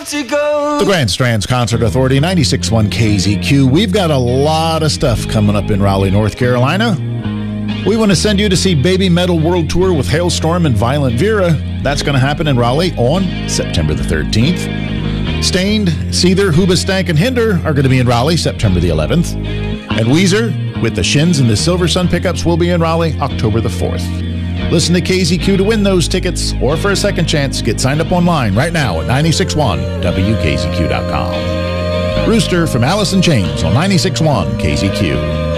have to go. The Grand Strands Concert Authority, 96.1 KZQ. We've got a lot of stuff coming up in Raleigh, North Carolina. We want to send you to see Baby Metal World Tour with Hailstorm and Violent Vera. That's going to happen in Raleigh on September the 13th. Stained, Seether, Hoobastank, and Hinder are going to be in Raleigh September the 11th. And Weezer with the Shins and the Silver Sun Pickups will be in Raleigh October the 4th. Listen to KZQ to win those tickets, or for a second chance, get signed up online right now at 961WKZQ.com. Rooster from Alice in Chains on 96.1 KZQ.